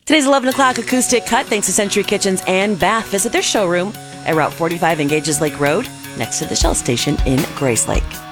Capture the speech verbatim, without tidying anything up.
Today's eleven o'clock acoustic cut thanks to Century Kitchens and Bath. Visit their showroom at Route forty-five Engages Lake Road next to the Shell Station in Grace Lake.